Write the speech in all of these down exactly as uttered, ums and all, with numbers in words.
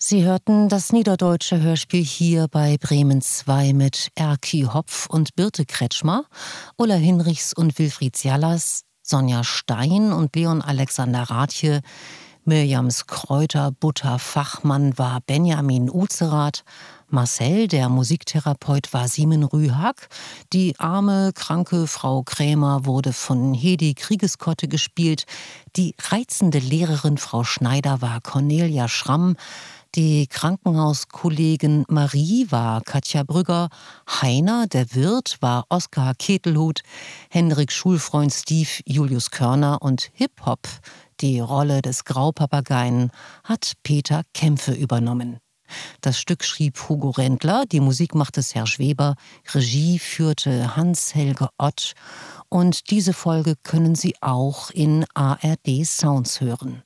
Sie hörten das niederdeutsche Hörspiel hier bei Bremen zwei mit Erki Hopf und Birte Kretschmer, Ulla Hinrichs und Wilfried Sjallas, Sonja Stein und Leon Alexander Rathje, Mirjams Kräuter-Butter-Fachmann war Benjamin Uzerath, Marcel, der Musiktherapeut, war Simon Rühag, die arme, kranke Frau Krämer wurde von Hedi Kriegeskotte gespielt, die reizende Lehrerin Frau Schneider war Cornelia Schramm, die Krankenhauskollegin Marie war Katja Brügger, Heiner, der Wirt, war Oskar Ketelhut, Henrik Schulfreund Steve Julius Körner und Hip-Hop, die Rolle des Graupapageien, hat Peter Kämpfe übernommen. Das Stück schrieb Hugo Rendler, die Musik machte Serge Weber, Regie führte Hans-Helge Ott und diese Folge können Sie auch in A R D Sounds hören.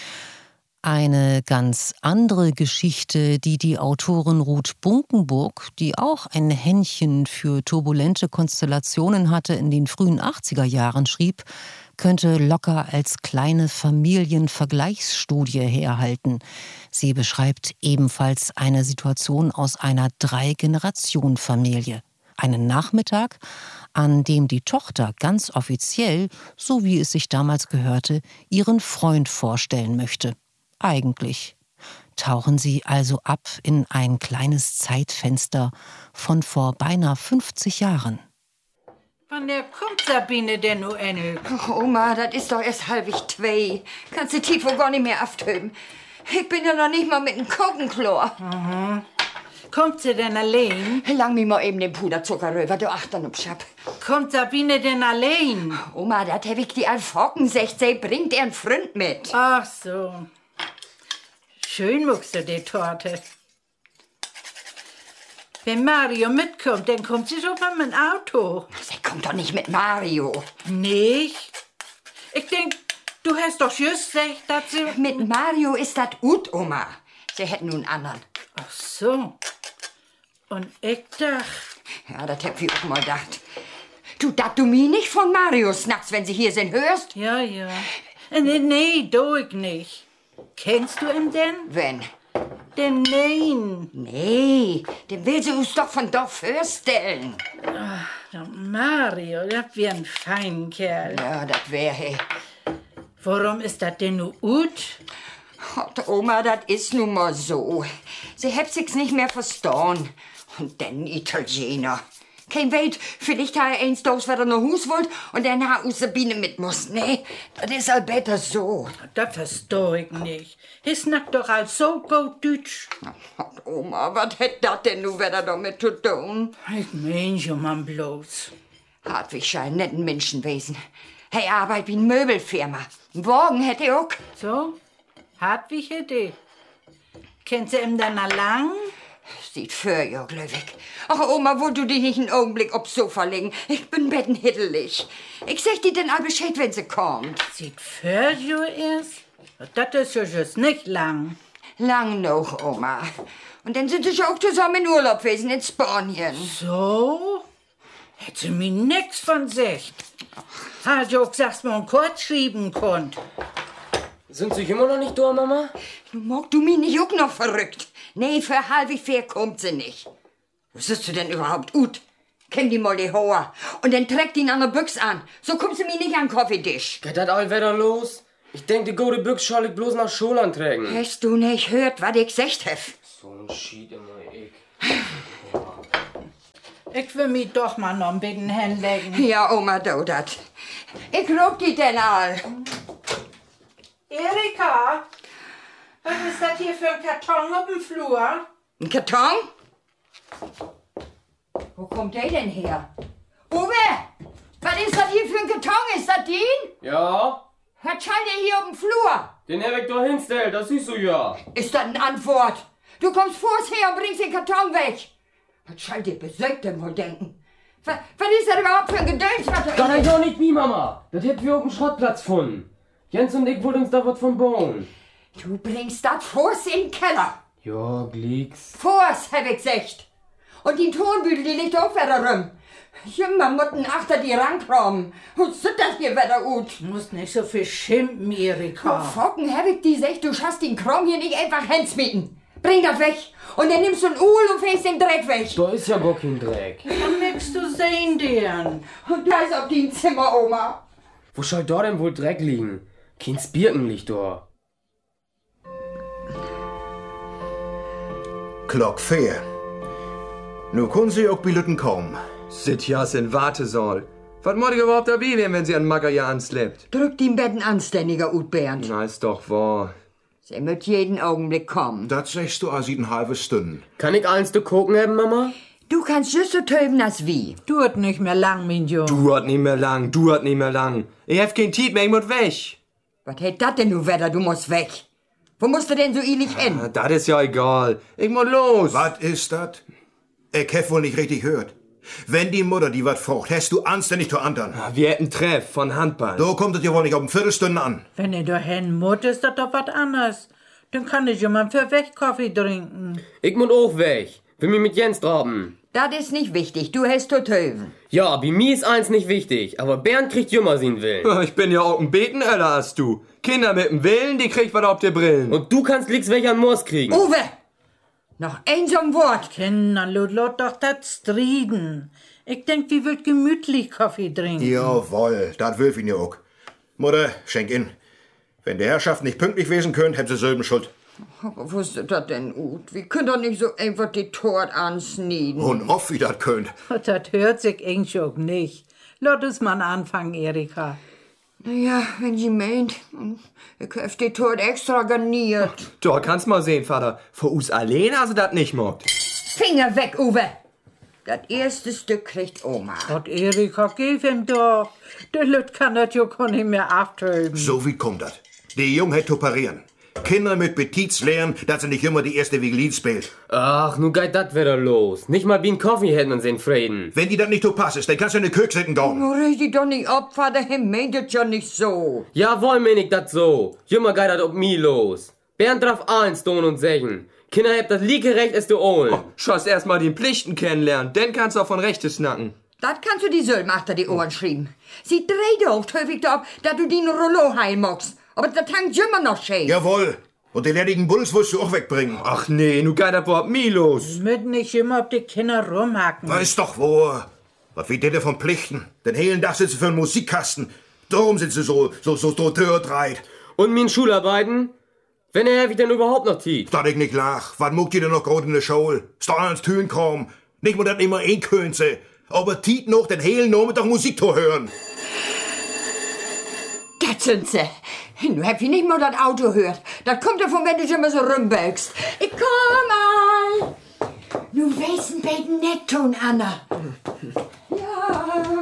Eine ganz andere Geschichte, die die Autorin Ruth Bunkenburg, die auch ein Händchen für turbulente Konstellationen hatte, in den frühen achtziger Jahren schrieb, könnte locker als kleine Familienvergleichsstudie herhalten. Sie beschreibt ebenfalls eine Situation aus einer Drei-Generation-Familie. Einen Nachmittag, an dem die Tochter ganz offiziell, so wie es sich damals gehörte, ihren Freund vorstellen möchte. Eigentlich tauchen sie also ab in ein kleines Zeitfenster von vor beinahe fünfzig Jahren. Wann der kommt Sabine denn nu endlich? Ach, Oma, das ist doch erst halb zwei. Kannst du Tifo gar nicht mehr auftöben. Ich bin ja noch nicht mal mit dem Kokenchlor. Mhm. Kommt sie denn allein? Lang mir mal eben den Puderzucker rüber, du Achternupschab. Kommt Sabine denn allein? Oma, das hab ich die Alfocken sagt, sie bringt ihren Freund mit. Ach so. Schön muckst du die Torte. Wenn Mario mitkommt, dann kommt sie schon mit dem Auto. Sie kommt doch nicht mit Mario. Nicht? Ich denk, du hast doch just gesagt, dass sie... Mit Mario ist das gut, Oma. Sie hätten nun einen anderen. Ach so. Und ich dachte... Ja, das hab ich auch mal gedacht. Du, dass du mich nicht von Mario snackst, wenn sie hier sind, hörst? Ja, ja. Nee, nee, do ich nicht. Kennst du ihn denn? Wen? Den Nein. Nee, den will sie uns doch von Dorf vorstellen. Ach, der Mario, das wär ein feiner Kerl. Ja, das wär he. Warum ist das denn nu gut? Gott, Oma, das ist nun mal so. Sie hat sich's nicht mehr verstanden. Und dann Italiener. Kein Welt, vielleicht hat er eins dos, was er noch Hus wollt und dann hat uns Sabine mit muss. Nee, das ist all besser so. Das versteh ich nicht. Er snackt doch als so gut Deutsch. Ach, Oma, was hätt das denn nu wieder damit zu tun? Ich mein schon mal bloß. Hartwig scheint nicht ein Menschenwesen. Hey, arbeit wie ein Möbelfirma. Einen Wagen hätte er auch. So? Hartwig hätte. Kennst du ihm dann lang? Sieht für ja, glücklich. Ach, Oma, wollt du dich nicht einen Augenblick aufs Sofa legen? Ich bin bettenhiddelig. Ich sag dir denn all Bescheid, wenn sie kommt. Sieht für jo erst? Das ist ja just nicht lang. Lang noch, Oma. Und dann sind sie schon auch zusammen in Urlaub gewesen in Spanien. So? Hätte sie mir nix von sich. Hat ja auch gesagt, man kurz schreiben konnt. Sind Sie immer noch nicht da, Mama? Du mag du mich nicht auch noch verrückt. Nee, für halb vier kommt sie nicht. Was ist du denn überhaupt gut? Kenn die mal die Haare. Und dann trägt die an der Büchs an. So kommt sie mir nicht an den Kaffeetisch. Geht das all wieder los? Ich denk, die gute Büchs soll ich bloß nach Schule anträgen. Hast du nicht gehört, was ich gesagt hab? So ein Schied immer, ich. Ich will mich doch mal noch ein bisschen hinlegen. Ja, Oma, do dat. Ich rob die denn all. Erika, was ist das hier für ein Karton auf dem Flur? Ein Karton? Wo kommt der denn her? Uwe, was ist das hier für ein Karton? Ist das den? Ja? Was schallt der hier auf dem Flur? Den hab ich doch hinstellt, das siehst du ja. Ist das eine Antwort? Du kommst vors her und bringst den Karton weg. Was schallt der besäugt denn wohl denken? Was, was ist das überhaupt für ein Gedöns, was du... Das ist doch nicht wie, Mama. Das hätten wir auf dem Schrottplatz gefunden. Jens und ich wollten uns da was von bauen. Du bringst das vors in den Keller. Ja, Glicks. Vors, hab ich gesagt. Und die Tonbügel, die liegt auch wieder rum. Jümmer mutten achter die rankommen. Und sieht das hier wieder gut. Du musst nicht so viel schimpfen, Erika. Focken hab ich die gesagt, du schaffst den Kram hier nicht einfach hinzmieten. Bring das weg. Und dann nimmst du ein Uhl und fährst den Dreck weg. Da ist ja gar kein Dreck. Kann nix zu sehen, deren. Und da ist auf dem Zimmer, Oma. Wo soll da denn wohl Dreck liegen? Kein Birken liegt da. Klock vier. Nu können Sie auch Biluten kommen. Sit ja in Wartesaal. Was muss ich überhaupt dabei werden, wenn sie einen Magger ja ansleppt? Drück den Betten anständiger ut, Bernd. Na, ist doch wahr. Sie wird jeden Augenblick kommen. Das sagst du als in halbe Stunden. Kann ich eins zu gucken haben, Mama? Du kannst just so töben als wie. Dauert nicht mehr lang, mein Junge. Du hat nicht mehr lang, du hat nicht mehr lang. Ich hab kein Tiet mehr, ich muss weg. Was hätt dat denn, du Wetter? Du musst weg. Wo musst du denn so eilig hin? Ah, das ist ja egal. Ich muss los. Was ist das? Ich hab wohl nicht richtig gehört. Wenn die Mutter die wat fragt, hast du anständig zu anderen. Wir hätten Treff von Handball. Da kommt es ja wohl nicht auf eine Viertelstunde an. Wenn ihr dahin muss, ist das doch was anderes. Dann kann ich ja mal für weg Kaffee trinken. Ich muss auch weg. Will mich mit Jens traben. Das ist nicht wichtig. Du hast zu töben. Ja, bei mir ist eins nicht wichtig. Aber Bernd kriegt jümmer seinen Willen. Ich bin ja auch ein Beteneller, hast du. Kinder mit dem Willen, die kriegt was auf die Brillen. Und du kannst nix weg an Moors kriegen. Uwe! Noch ein so ein Wort. Kinder, lot doch das striden. Ich denk, wie wird gemütlich Kaffee trinken. Jawohl, das will ich ja auch. Mutter, schenk in. Wenn die Herrschaft nicht pünktlich gewesen könnt, habt ihr selben Schuld. Was ist das denn, Ut? Wie könnt ihr nicht so einfach die Tort ansnieden? Und oft wie das könnt. Das hört sich eigentlich auch nicht. Lass uns mal anfangen, Erika. Ja, wenn sie meint. Ich hab die Tort extra garniert. Da kannst mal sehen, Vater. Für uns allein hast du das nicht mockt. Finger weg, Uwe! Das erste Stück kriegt Oma. Gott, Erika, gib ihm doch. Der Lüt kann das ja gar nicht mehr abtöben. So wie kommt das? Die Jung hat zu parieren. Kinder mit Petits lernen, dass sie nicht immer die erste Violin spielt. Ach, nu geht dat wieder los. Nicht mal wie ein Kaffee hätten und sehen Frieden. Wenn die das nicht zu pass ist, dann kannst du in den Kök sitzen gehen. Nur riech dich doch nicht ab, Vater, er meint das ja nicht so. Jawohl, mein ich dat so. Jümmer geht dat ob mi los. Bernd darf eins tun und sägen. Kinder habt das liege Recht es du ohlen. Oh, schoss erst mal die Pflichten kennenlernen, dann kannst du auch von Rechtes snacken. Das kannst du die Söllmachter die Ohren schrieben. Sie dreht auch häufig ab, dass du den Rollo heim magst. Aber das hängt immer noch schön. Jawohl. Und die ledigen Bulls willst du auch wegbringen. Ach nee, nu geht das überhaupt mi los. Mit nicht immer auf die Kinder rumhacken. Weiß doch wo. Was wie die von Pflichten? Den hellen Tag sitzen für einen Musikkasten. Darum sind sie so, so, so, so dörrtreit. Und min Schularbeiten? Wenn er wieder überhaupt noch tiet. Dat ich nicht lach. Was muckt ihr denn noch gerade in der Schule? Ist doch ans Tün kommen. Nicht mal dat immer ein Könse. Aber tiet noch den hellen Nachmittag Musik zu hören. Das sind sie. Du hab ich nicht mal das Auto gehört. Das kommt davon, wenn du immer so rumbögst. Ich komm mal. Nu weißen beiden nett tun, Anna. Ja.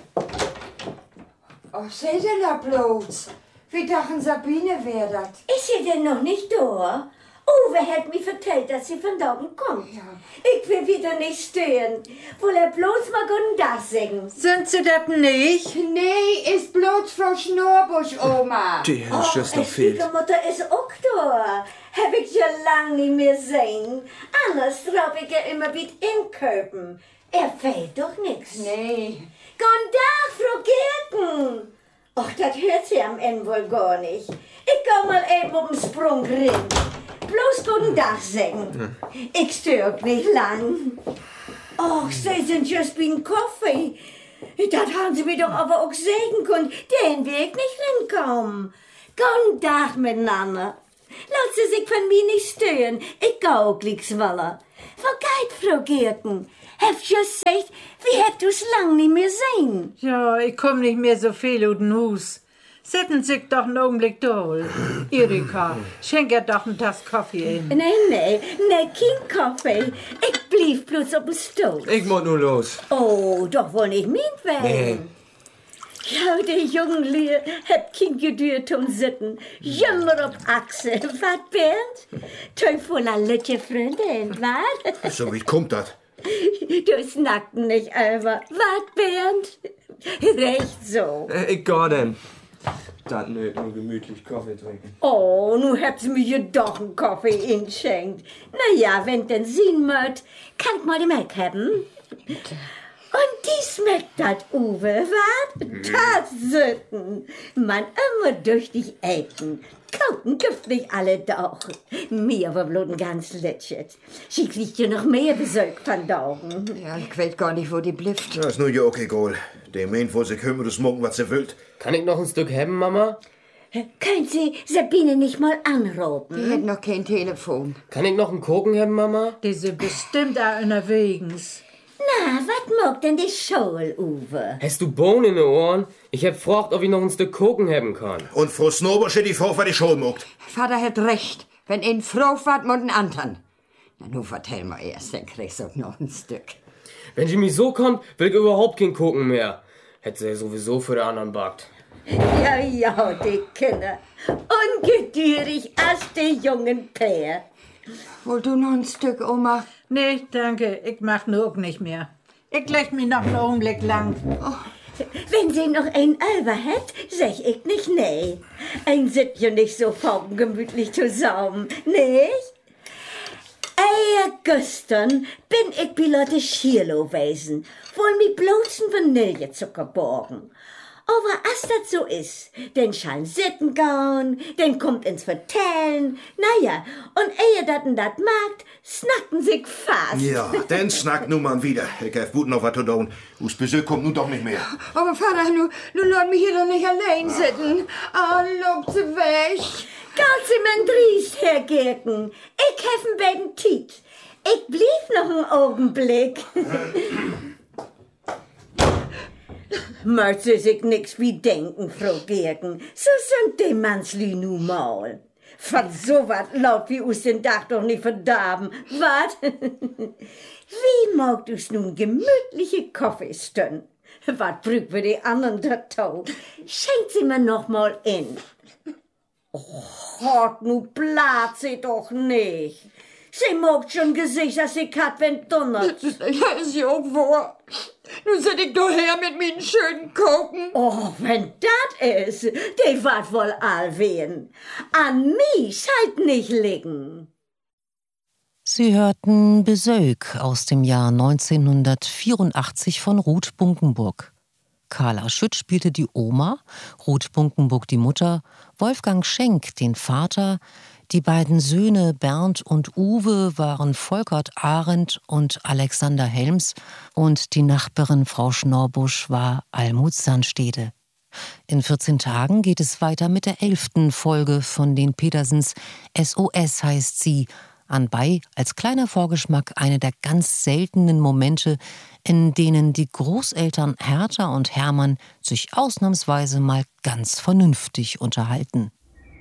Oh, seht ihr da bloß? Wie dachten Sabine wär das? Ist sie denn noch nicht da? Uwe hat mir vertellt, dass sie von da oben kommt. Ja. Ich will wieder nicht stören. Wohl er bloß mal guten Tag sagen. Sind sie das nicht? Nee, ist bloß Frau Schnurbusch, Oma. Die Oh, Schwester fehlt. Schwiegermutter ist auch da. Hab ich ja lang nicht mehr sehen. Anders glaub ich ja immer wieder in Köpen. Er fehlt doch nix. Nee. Guten Tag, Frau Gerken. Och, das hört sie am Ende wohl gar nicht. Ich komm mal eben um den Sprung rein. Bloß guten Tag sagen. Ich stör nicht lang. Och, sie sind just wie ein Kaffee. Das haben sie mir doch aber auch sagen können. Den Weg nicht hinkommen. Guten Tag miteinander. Lass sie sich von mir nicht stören. Ich geh auch gleich wollen. Wo geht Frau Gerken? Habt just gesagt, wie hätt du's lang nicht mehr sehen? Ja, ich komm nicht mehr so viel aus dem Haus. Setzen sich doch einen Augenblick durch. Erika, schenk ihr doch einen Tass Kaffee in. Nee, nee, nee, kein Kaffee. Ich blieb bloß auf dem Stuhl. Ich muss nur los. Oh, doch wohl nicht mein werden. Nee. Ja, der jungen Lehr hat kein Geduld zum Sitten. Jümmer auf Achse. Was, Bernd? Teufel an Lütje Freundin, was? So wie kommt das? Du snackt nicht über. Was, Bernd? Recht so. Äh, ich geh denn. Dann nöt nur gemütlich Kaffee trinken. Oh, nu habt sie mir ja doch einen Kaffee inschenkt. Na ja, wenn denn sehen möcht, kann ich mal die Melk haben. Und dies schmeckt das, Uwe, wat? Das Sütten. Man immer durch dich eten. Koken gibt nicht alle doch. Mir war bloß ganz litschet. Sie kriegt ja noch mehr Besuch von Daugen. Ja, ich weiß gar nicht, wo die blifft. Das ist nur ja auch egal. Der meint, wo sie kümmert, das morgen, was sie will. Kann ich noch ein Stück haben, Mama? Können Sie Sabine nicht mal anrufen? Die hat noch kein Telefon. Kann ich noch einen Kuchen haben, Mama? Die sind bestimmt auch unterwegs. Na, was mag denn die Schule, Uwe? Hast du Bohnen in den Ohren? Ich hab gefragt, ob ich noch ein Stück Kuchen haben kann. Und Frau Snober steht die vor, was die Schule mogt. Vater hat recht. Wenn ein Frau fährt, muss ein anderen. Na, nun vertell mal erst, dann kriegst du auch noch ein Stück. Wenn sie mich so kommt, will ich überhaupt keinen Kuchen mehr. Hätte sie ja sowieso für die anderen backt. Ja, ja, die Kinder. Ungeduldig als die jungen Pär. Wollt du noch ein Stück, Oma? Nee, danke, ich mach nur auch nicht mehr. Ich leg mich noch einen Augenblick lang. Wenn sie noch ein Alber hat, sag ich nicht nee. Ein sit ja nicht so gemütlich zusammen, nicht? Ey, gestern bin ich bei Lotte Schierlo gewesen, wohl mi bloßen Vanillezucker borgen. Aber als das so ist, den schall sitten gauen, den kommt ins Vertellen, naja, und ehe dat en dat magt, snacken sich fast. Ja, dann snackt nun mal wieder. Ich hab gut noch was zu tun. Us Besuch kommt nun doch nicht mehr. Aber Vater, nu, nu lass mich hier doch nicht allein sitzen. Ah, lobt sie weg. Ganz im Driest, Herr Gerken. Ich heffen beiden Tiet. Ich blieb noch einen Augenblick. Möcht sie sich nix wie denken, Frau Gerken. So sind die Mannsli nu mal. Von so wat laut wie us den Dach doch nicht verdarben. Wat? Wie mag du's nun gemütliche Kaffeestund? Wat brück wir die anderen dazu? Schenkt sie mir noch mal in. Oh, Gott, nu blatt sie doch nicht. Sie mag schon Gesicht, dass sie kat, wenn donnert. Ja, ist ja auch wahr. Nun sit ich doch her mit meinen schönen Koken. Oh, wenn dat is, die wat wohl all wehen. An mi halt nicht liegen. Sie hörten Besög aus dem Jahr neunzehnhundertvierundachtzig von Ruth Bunkenburg. Carla Schütt spielte die Oma, Ruth Bunkenburg die Mutter, Wolfgang Schenk den Vater. Die beiden Söhne Bernd und Uwe waren Volkert Arendt und Alexander Helms und die Nachbarin Frau Schnorbusch war Almut Sandstede. In vierzehn Tagen geht es weiter mit der elften Folge von den Petersens. S O S heißt sie. Anbei als kleiner Vorgeschmack eine der ganz seltenen Momente, in denen die Großeltern Hertha und Hermann sich ausnahmsweise mal ganz vernünftig unterhalten.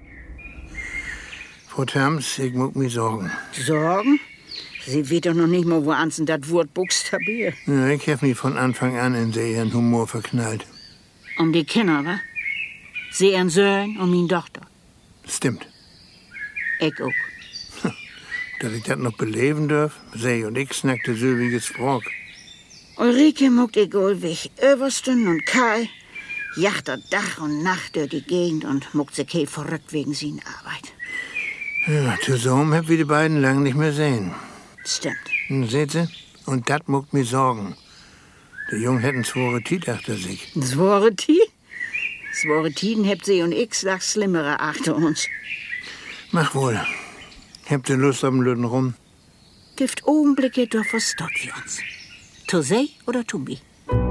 Frau Terms, ich muss mich sorgen. Sorgen? Sie weet doch noch nicht mal, wo ansen das Wort buchstabiert. Ja, ich hab mich von Anfang an in sehr ihren Humor verknallt. Um die Kinder, wa? Sie ihren Sohn und meine Tochter. Stimmt. Ich auch. Dass ich das noch beleben darf, sie und ich snackte silbiges Sprach. Ulrike muckt ich all weg. Översten und Kai jacht er Dach und Nacht durch die Gegend und muckt sich heel verrückt wegen seiner Arbeit. Ja, zusammen hab wir die beiden lang nicht mehr sehen. Stimmt. Hm, seht sie? Und dat muckt mir Sorgen. Die Jungen hätten zwore Tiet achter sich. Zwore Tiet? Zwore Tiden habt sie und ich sag Slimmere achter uns. Mach wohl. Habt ihr Lust am Lüden rum? Gift Augenblicke, doch verstot wir uns. To sei oder to be?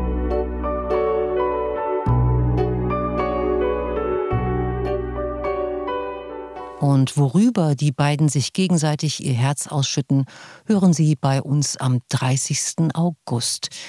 Und worüber die beiden sich gegenseitig ihr Herz ausschütten, hören Sie bei uns am dreißigsten August.